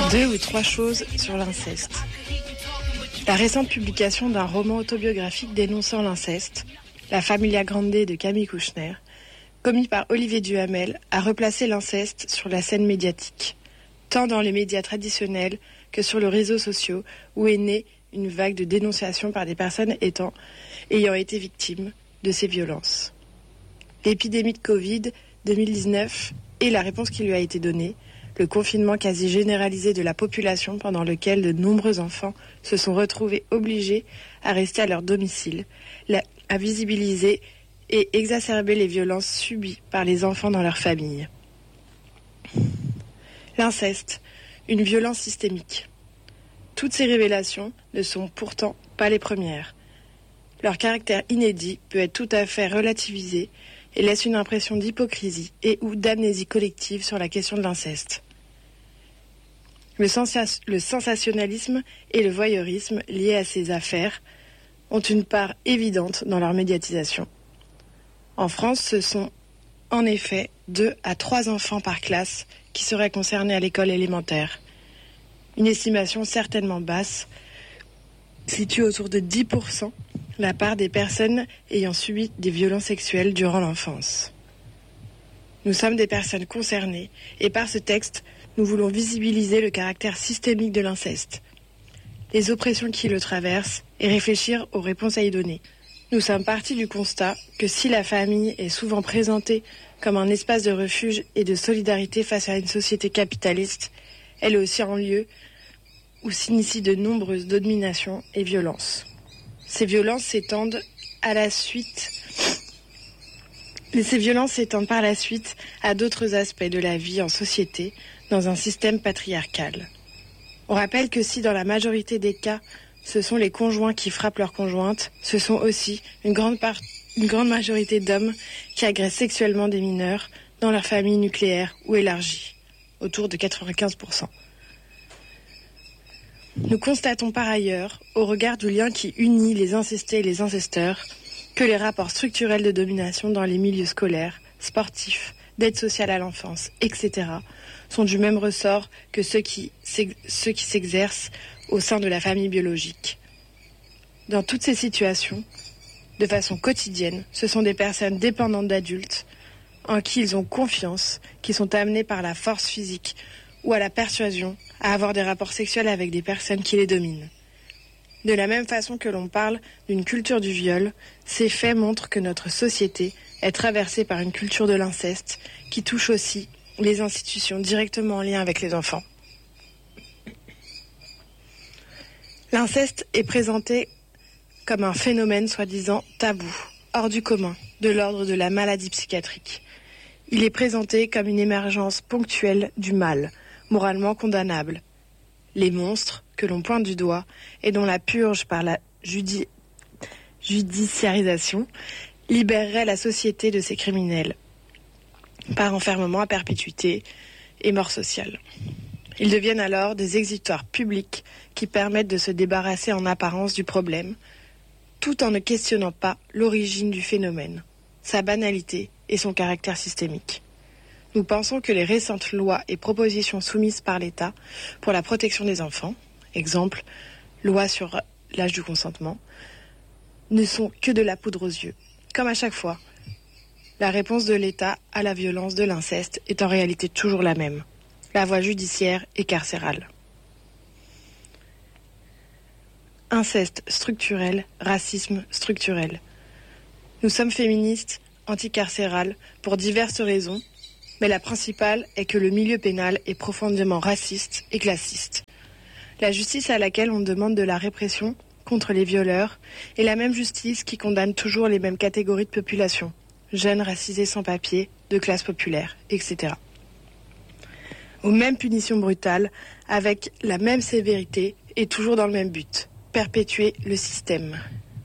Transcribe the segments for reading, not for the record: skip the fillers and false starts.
2 ou 3 choses sur l'inceste. La récente publication d'un roman autobiographique dénonçant l'inceste, La Familia Grande de Camille Kouchner, commis par Olivier Duhamel, a replacé l'inceste sur la scène médiatique, tant dans les médias traditionnels que sur les réseaux sociaux, où est née une vague de dénonciation par des personnes ayant été victimes de ces violences. L'épidémie de Covid 2019 et la réponse qui lui a été donnée, le confinement quasi généralisé de la population pendant lequel de nombreux enfants se sont retrouvés obligés à rester à leur domicile, a visibilisé et exacerbé les violences subies par les enfants dans leur famille. L'inceste, une violence systémique. Toutes ces révélations ne sont pourtant pas les premières. Leur caractère inédit peut être tout à fait relativisé et laisse une impression d'hypocrisie et ou d'amnésie collective sur la question de l'inceste. Le sensationnalisme et le voyeurisme liés à ces affaires ont une part évidente dans leur médiatisation. En France, ce sont en effet 2 à 3 enfants par classe qui seraient concernés à l'école élémentaire. Une estimation certainement basse situe autour de 10% la part des personnes ayant subi des violences sexuelles durant l'enfance. Nous sommes des personnes concernées et par ce texte, nous voulons visibiliser le caractère systémique de l'inceste, les oppressions qui le traversent et réfléchir aux réponses à y donner. Nous sommes partis du constat que si la famille est souvent présentée comme un espace de refuge et de solidarité face à une société capitaliste, elle est aussi un lieu où s'initient de nombreuses dominations et violences. Ces violences s'étendent par la suite à d'autres aspects de la vie en société dans un système patriarcal. On rappelle que si dans la majorité des cas, ce sont les conjoints qui frappent leurs conjointes, ce sont aussi une grande majorité d'hommes qui agressent sexuellement des mineurs dans leur famille nucléaire ou élargie, autour de 95%. Nous constatons par ailleurs, au regard du lien qui unit les incestés et les incesteurs, que les rapports structurels de domination dans les milieux scolaires, sportifs, d'aide sociale à l'enfance, etc., sont du même ressort que ceux qui s'exercent au sein de la famille biologique. Dans toutes ces situations, de façon quotidienne, ce sont des personnes dépendantes d'adultes en qui ils ont confiance, qui sont amenées par la force physique ou à la persuasion à avoir des rapports sexuels avec des personnes qui les dominent. De la même façon que l'on parle d'une culture du viol, ces faits montrent que notre société est traversée par une culture de l'inceste qui touche aussi les institutions directement en lien avec les enfants. L'inceste est présenté comme un phénomène soi-disant tabou, hors du commun, de l'ordre de la maladie psychiatrique. Il est présenté comme une émergence ponctuelle du mal, moralement condamnable. Les monstres que l'on pointe du doigt et dont la purge par la judiciarisation libérerait la société de ces criminels, par enfermement à perpétuité et mort sociale. Ils deviennent alors des exutoires publics qui permettent de se débarrasser en apparence du problème, tout en ne questionnant pas l'origine du phénomène, sa banalité et son caractère systémique. Nous pensons que les récentes lois et propositions soumises par l'État pour la protection des enfants, exemple, loi sur l'âge du consentement, ne sont que de la poudre aux yeux. Comme à chaque fois, la réponse de l'État à la violence de l'inceste est en réalité toujours la même, la voie judiciaire et carcérale. Inceste structurel, racisme structurel. Nous sommes féministes, anticarcérales, pour diverses raisons, mais la principale est que le milieu pénal est profondément raciste et classiste. La justice à laquelle on demande de la répression contre les violeurs est la même justice qui condamne toujours les mêmes catégories de population, jeunes racisés sans papier, de classe populaire, etc. Aux mêmes punitions brutales, avec la même sévérité et toujours dans le même but, perpétuer le système.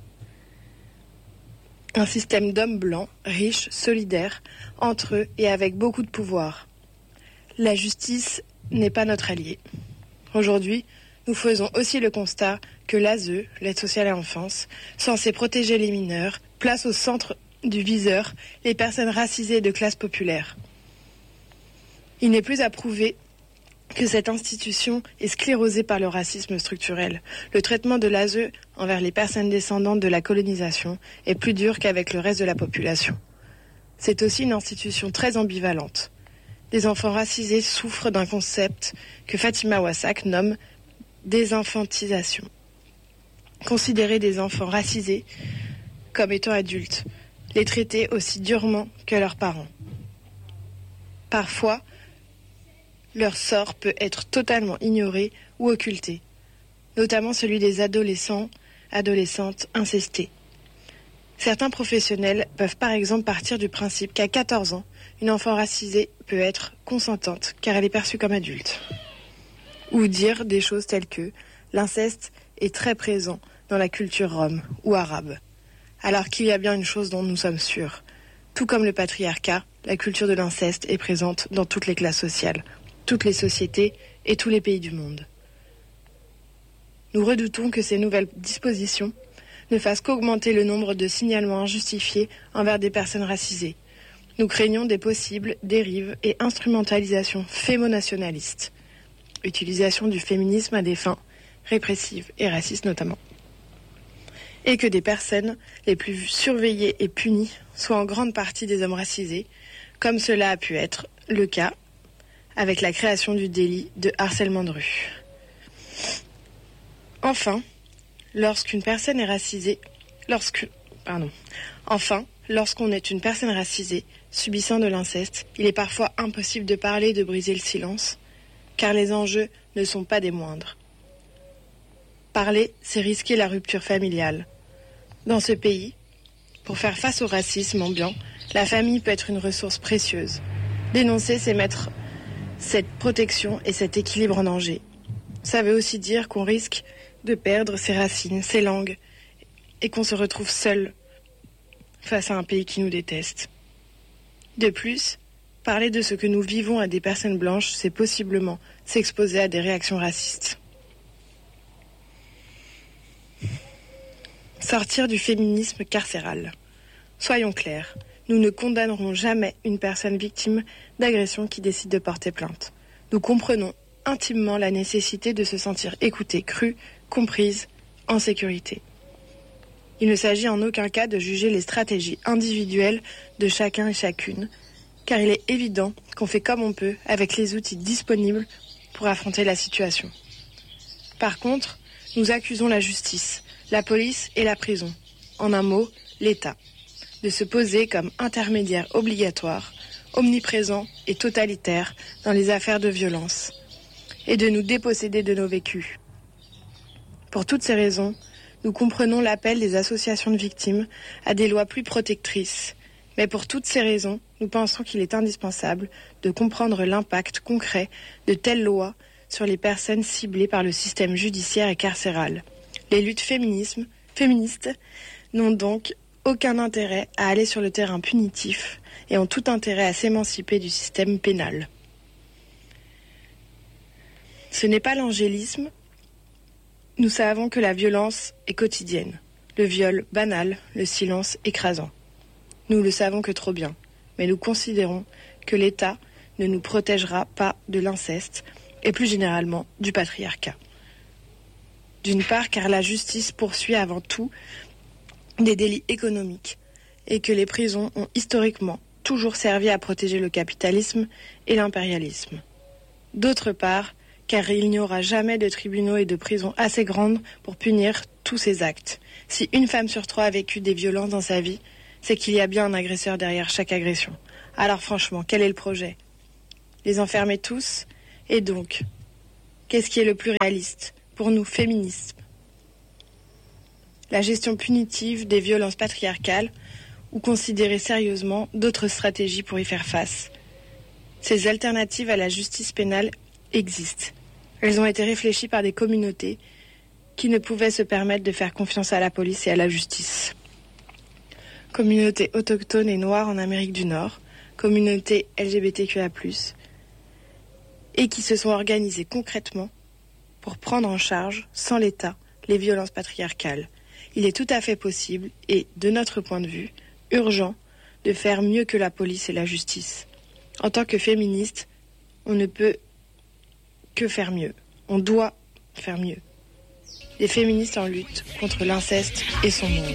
Un système d'hommes blancs, riches, solidaires, entre eux et avec beaucoup de pouvoir. La justice n'est pas notre allié. Aujourd'hui, nous faisons aussi le constat que l'ASE, l'aide sociale à l'enfance, censée protéger les mineurs, place au centre du viseur les personnes racisées de classe populaire. Il n'est plus à prouver que cette institution est sclérosée par le racisme structurel. Le traitement de l'ASE envers les personnes descendantes de la colonisation est plus dur qu'avec le reste de la population. C'est aussi une institution très ambivalente. Les enfants racisés souffrent d'un concept que Fatima Wassak nomme désinfantisation. Considérer des enfants racisés comme étant adultes, les traiter aussi durement que leurs parents. Parfois, leur sort peut être totalement ignoré ou occulté, notamment celui des adolescentes incestées. Certains professionnels peuvent par exemple partir du principe qu'à 14 ans, une enfant racisée peut être consentante car elle est perçue comme adulte. Ou dire des choses telles que l'inceste est très présent dans la culture rome ou arabe, alors qu'il y a bien une chose dont nous sommes sûrs. Tout comme le patriarcat, la culture de l'inceste est présente dans toutes les classes sociales, toutes les sociétés et tous les pays du monde. Nous redoutons que ces nouvelles dispositions ne fassent qu'augmenter le nombre de signalements injustifiés envers des personnes racisées. Nous craignons des possibles dérives et instrumentalisations fémonationalistes, utilisation du féminisme à des fins répressives et racistes notamment, et que des personnes les plus surveillées et punies soient en grande partie des hommes racisés, comme cela a pu être le cas avec la création du délit de harcèlement de rue. Enfin, lorsqu'on est une personne racisée subissant de l'inceste, il est parfois impossible de parler et de briser le silence, car les enjeux ne sont pas des moindres. Parler, c'est risquer la rupture familiale. Dans ce pays, pour faire face au racisme ambiant, la famille peut être une ressource précieuse. Dénoncer, c'est mettre cette protection et cet équilibre en danger. Ça veut aussi dire qu'on risque de perdre ses racines, ses langues, et qu'on se retrouve seul face à un pays qui nous déteste. De plus, parler de ce que nous vivons à des personnes blanches, c'est possiblement s'exposer à des réactions racistes. Sortir du féminisme carcéral. Soyons clairs, nous ne condamnerons jamais une personne victime d'agression qui décide de porter plainte. Nous comprenons intimement la nécessité de se sentir écoutée, crue, comprise, en sécurité. Il ne s'agit en aucun cas de juger les stratégies individuelles de chacun et chacune, car il est évident qu'on fait comme on peut avec les outils disponibles pour affronter la situation. Par contre, nous accusons la justice, la police et la prison, en un mot, l'État, de se poser comme intermédiaire obligatoire, omniprésent et totalitaire dans les affaires de violence, et de nous déposséder de nos vécus. Pour toutes ces raisons, nous comprenons l'appel des associations de victimes à des lois plus protectrices, mais pour toutes ces raisons, nous pensons qu'il est indispensable de comprendre l'impact concret de telles lois sur les personnes ciblées par le système judiciaire et carcéral. Les luttes féministes n'ont donc aucun intérêt à aller sur le terrain punitif et ont tout intérêt à s'émanciper du système pénal. Ce n'est pas l'angélisme. Nous savons que la violence est quotidienne, le viol banal, le silence écrasant. Nous le savons que trop bien, mais nous considérons que l'État ne nous protégera pas de l'inceste et plus généralement du patriarcat. D'une part, car la justice poursuit avant tout des délits économiques et que les prisons ont historiquement toujours servi à protéger le capitalisme et l'impérialisme. D'autre part, car il n'y aura jamais de tribunaux et de prisons assez grandes pour punir tous ces actes. Si une femme sur 3 a vécu des violences dans sa vie, c'est qu'il y a bien un agresseur derrière chaque agression. Alors franchement, quel est le projet ? Les enfermer tous ? Et donc, qu'est-ce qui est le plus réaliste pour nous, féministes ? La gestion punitive des violences patriarcales ou considérer sérieusement d'autres stratégies pour y faire face. Ces alternatives à la justice pénale existent. Elles ont été réfléchies par des communautés qui ne pouvaient se permettre de faire confiance à la police et à la justice. Communautés autochtones et noires en Amérique du Nord, communautés LGBTQIA+, et qui se sont organisées concrètement pour prendre en charge, sans l'État, les violences patriarcales. Il est tout à fait possible, et de notre point de vue, urgent, de faire mieux que la police et la justice. En tant que féministe, on ne peut que faire mieux. On doit faire mieux. Les féministes en lutte contre l'inceste et son monde.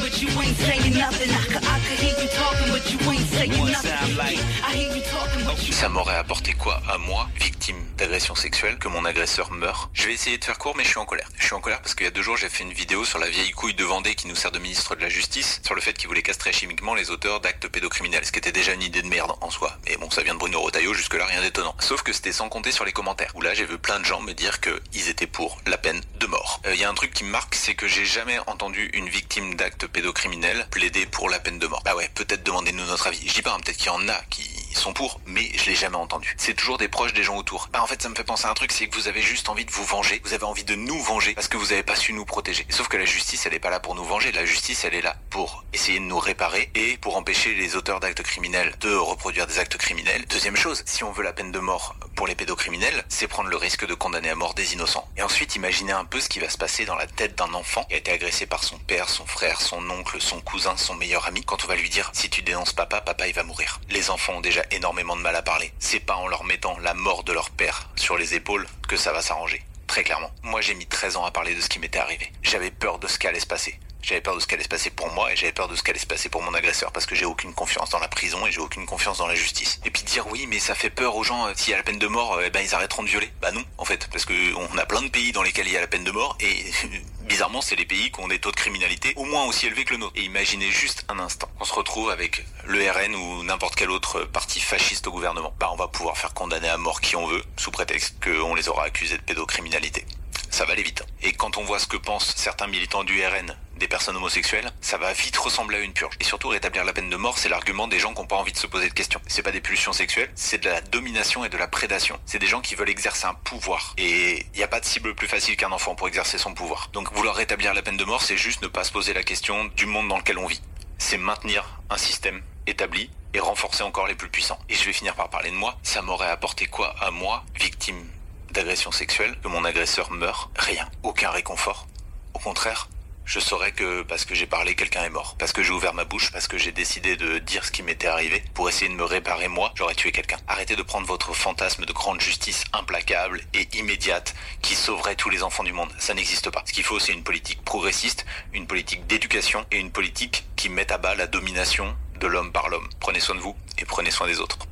Ça m'aurait apporté quoi à moi, victime d'agression sexuelle, que mon agresseur meure? Je vais essayer de faire court, mais je suis en colère. Je suis en colère parce qu'il y a 2 jours, j'ai fait une vidéo sur la vieille couille de Vendée qui nous sert de ministre de la Justice, sur le fait qu'il voulait castrer chimiquement les auteurs d'actes pédocriminels, ce qui était déjà une idée de merde en soi. Mais bon, ça vient de Bruno Retailleau, jusque-là rien d'étonnant. Sauf que c'était sans compter sur les commentaires, où là j'ai vu plein de gens me dire qu'ils étaient pour la peine de mort. Il y a un truc qui me marque, c'est que j'ai jamais entendu une victime d'actes pédocriminels plaider pour la peine de mort. Bah ouais, peut-être demandez-nous notre avis. Je dis pas, peut-être qu'il y en a qui sont pour, mais je l'ai jamais entendu. C'est toujours des proches des gens autour. Bah en fait ça me fait penser à un truc, c'est que vous avez juste envie de vous venger, vous avez envie de nous venger parce que vous avez pas su nous protéger. Sauf que la justice elle est pas là pour nous venger, la justice elle est là pour essayer de nous réparer et pour empêcher les auteurs d'actes criminels de reproduire des actes criminels. Deuxième chose, si on veut la peine de mort pour les pédocriminels, c'est prendre le risque de condamner à mort des innocents. Et ensuite imaginez un peu ce qui va se passer dans la tête d'un enfant qui a été agressé par son père, son frère, son oncle, son cousin, son meilleur ami, quand on va lui dire si tu dénonces papa, papa il va mourir. Les enfants ont déjà énormément de mal à parler. C'est pas en leur mettant la mort de leur père sur les épaules que ça va s'arranger. Très clairement. Moi j'ai mis 13 ans à parler de ce qui m'était arrivé. J'avais peur de ce qui allait se passer. J'avais peur de ce qui allait se passer pour moi et j'avais peur de ce qui allait se passer pour mon agresseur parce que j'ai aucune confiance dans la prison et j'ai aucune confiance dans la justice. Et puis dire oui mais ça fait peur aux gens, s'il y a la peine de mort, ils arrêteront de violer. Bah non en fait, parce que on a plein de pays dans lesquels il y a la peine de mort et bizarrement c'est les pays qui ont des taux de criminalité au moins aussi élevés que le nôtre. Et imaginez juste un instant, on se retrouve avec le RN ou n'importe quel autre parti fasciste au gouvernement. Bah on va pouvoir faire condamner à mort qui on veut sous prétexte qu'on les aura accusés de pédocriminalité. Ça va aller vite. Et quand on voit ce que pensent certains militants du RN des personnes homosexuelles, ça va vite ressembler à une purge. Et surtout, rétablir la peine de mort, c'est l'argument des gens qui n'ont pas envie de se poser de questions. C'est pas des pulsions sexuelles, c'est de la domination et de la prédation. C'est des gens qui veulent exercer un pouvoir. Et il n'y a pas de cible plus facile qu'un enfant pour exercer son pouvoir. Donc vouloir rétablir la peine de mort, c'est juste ne pas se poser la question du monde dans lequel on vit. C'est maintenir un système établi et renforcer encore les plus puissants. Et je vais finir par parler de moi. Ça m'aurait apporté quoi à moi, victime d'agression sexuelle, que mon agresseur meure? Rien. Aucun réconfort. Au contraire, je saurais que parce que j'ai parlé, quelqu'un est mort. Parce que j'ai ouvert ma bouche, parce que j'ai décidé de dire ce qui m'était arrivé, pour essayer de me réparer moi, j'aurais tué quelqu'un. Arrêtez de prendre votre fantasme de grande justice implacable et immédiate qui sauverait tous les enfants du monde. Ça n'existe pas. Ce qu'il faut, c'est une politique progressiste, une politique d'éducation et une politique qui mette à bas la domination de l'homme par l'homme. Prenez soin de vous et prenez soin des autres.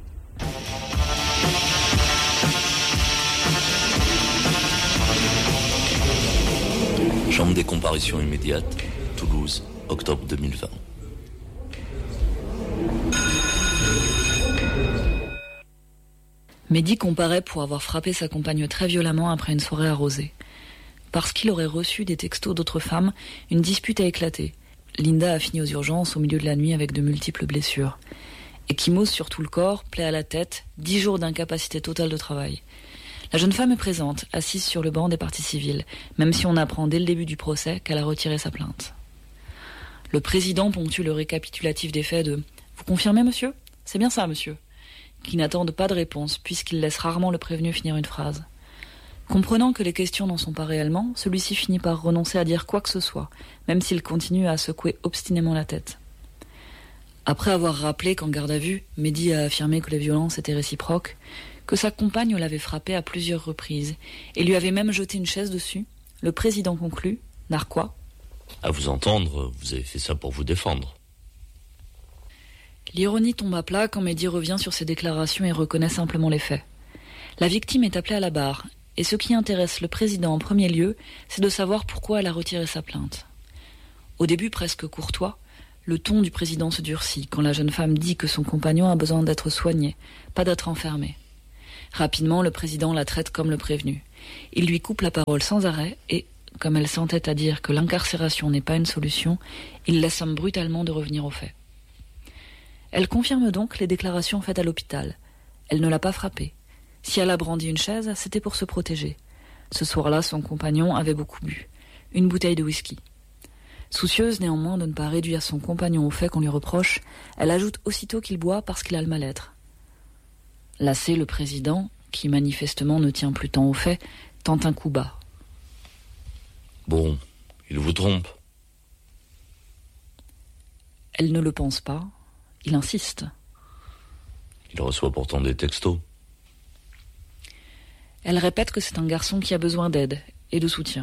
Chambre des comparutions immédiates, Toulouse, octobre 2020. Mehdi comparaît pour avoir frappé sa compagne très violemment après une soirée arrosée. Parce qu'il aurait reçu des textos d'autres femmes, une dispute a éclaté. Linda a fini aux urgences au milieu de la nuit avec de multiples blessures. Ecchymose sur tout le corps, plaie à la tête, 10 jours d'incapacité totale de travail. La jeune femme est présente, assise sur le banc des parties civiles, même si on apprend dès le début du procès qu'elle a retiré sa plainte. Le président ponctue le récapitulatif des faits de « Vous confirmez, monsieur ? C'est bien ça, monsieur ?» qui n'attendent pas de réponse, puisqu'il laisse rarement le prévenu finir une phrase. Comprenant que les questions n'en sont pas réellement, celui-ci finit par renoncer à dire quoi que ce soit, même s'il continue à secouer obstinément la tête. Après avoir rappelé qu'en garde à vue, Mehdi a affirmé que les violences étaient réciproques, que sa compagne l'avait frappé à plusieurs reprises et lui avait même jeté une chaise dessus, le président conclut, narquois. À vous entendre, vous avez fait ça pour vous défendre. L'ironie tombe à plat quand Mehdi revient sur ses déclarations et reconnaît simplement les faits. La victime est appelée à la barre, et ce qui intéresse le président en premier lieu, c'est de savoir pourquoi elle a retiré sa plainte. Au début presque courtois, le ton du président se durcit quand la jeune femme dit que son compagnon a besoin d'être soigné, pas d'être enfermé. Rapidement, le président la traite comme le prévenu. Il lui coupe la parole sans arrêt et, comme elle s'entête à dire que l'incarcération n'est pas une solution, il la somme brutalement de revenir aux faits. Elle confirme donc les déclarations faites à l'hôpital. Elle ne l'a pas frappé. Si elle a brandi une chaise, c'était pour se protéger. Ce soir-là, son compagnon avait beaucoup bu. Une bouteille de whisky. Soucieuse néanmoins de ne pas réduire son compagnon aux faits qu'on lui reproche, elle ajoute aussitôt qu'il boit parce qu'il a le mal-être. Lassé, le président, qui manifestement ne tient plus tant aux faits, tente un coup bas. Bon, il vous trompe. Elle ne le pense pas, il insiste. Il reçoit pourtant des textos. Elle répète que c'est un garçon qui a besoin d'aide et de soutien.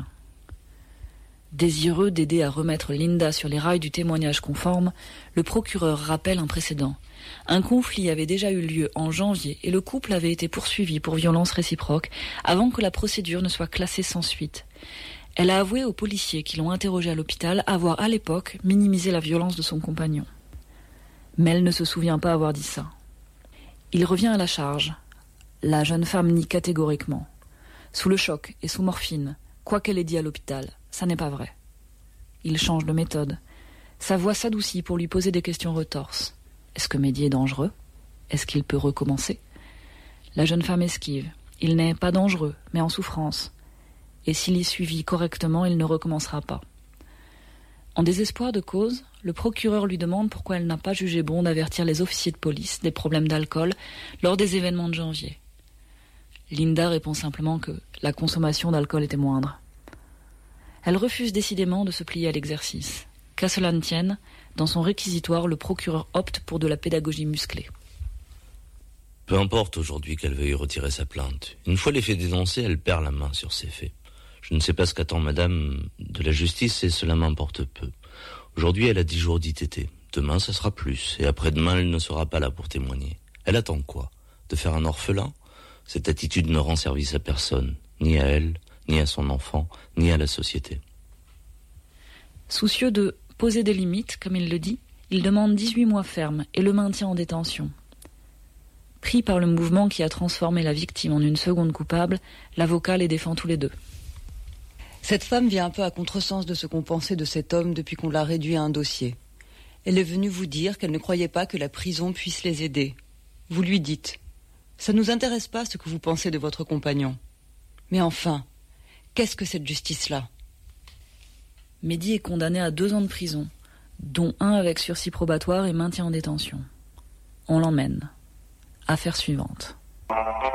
Désireux d'aider à remettre Linda sur les rails du témoignage conforme, le procureur rappelle un précédent. Un conflit avait déjà eu lieu en janvier et le couple avait été poursuivi pour violence réciproque avant que la procédure ne soit classée sans suite. Elle a avoué aux policiers qui l'ont interrogée à l'hôpital avoir à l'époque minimisé la violence de son compagnon. Mais elle ne se souvient pas avoir dit ça. Il revient à la charge. La jeune femme nie catégoriquement. Sous le choc et sous morphine, quoi qu'elle ait dit à l'hôpital, ça n'est pas vrai. Il change de méthode. Sa voix s'adoucit pour lui poser des questions retorses. Est-ce que Mehdi est dangereux ? Est-ce qu'il peut recommencer ? La jeune femme esquive. Il n'est pas dangereux, mais en souffrance. Et s'il est suivi correctement, il ne recommencera pas. En désespoir de cause, le procureur lui demande pourquoi elle n'a pas jugé bon d'avertir les officiers de police des problèmes d'alcool lors des événements de janvier. Linda répond simplement que la consommation d'alcool était moindre. Elle refuse décidément de se plier à l'exercice. Qu'à cela ne tienne, dans son réquisitoire, le procureur opte pour de la pédagogie musclée. Peu importe aujourd'hui qu'elle veuille retirer sa plainte. Une fois les faits dénoncés, elle perd la main sur ses faits. Je ne sais pas ce qu'attend madame de la justice et cela m'importe peu. Aujourd'hui, elle a 10 jours d'ITT. Demain, ça sera plus. Et après-demain, elle ne sera pas là pour témoigner. Elle attend quoi ? De faire un orphelin ? Cette attitude ne rend service à personne. Ni à elle, ni à son enfant, ni à la société. Soucieux de poser des limites, comme il le dit, il demande 18 mois fermes et le maintient en détention. Pris par le mouvement qui a transformé la victime en une seconde coupable, l'avocat les défend tous les deux. Cette femme vient un peu à contresens de ce qu'on pensait de cet homme depuis qu'on l'a réduit à un dossier. Elle est venue vous dire qu'elle ne croyait pas que la prison puisse les aider. Vous lui dites « Ça ne nous intéresse pas ce que vous pensez de votre compagnon. » Mais enfin, qu'est-ce que cette justice-là ? Mehdi est condamné à 2 ans de prison, dont 1 avec sursis probatoire et maintien en détention. On l'emmène. Affaire suivante.